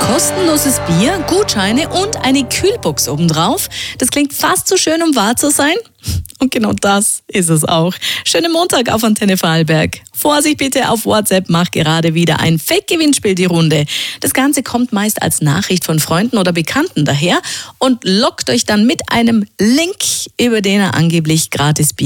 Kostenloses Bier, Gutscheine und eine Kühlbox obendrauf. Das klingt fast zu schön, um wahr zu sein. Und genau das ist es auch. Schönen Montag auf Antenne Vorarlberg. Vorsicht bitte, auf WhatsApp macht gerade wieder ein Fake-Gewinnspiel die Runde. Das Ganze kommt meist als Nachricht von Freunden oder Bekannten daher und lockt euch dann mit einem Link, über den ihr angeblich gratis Bier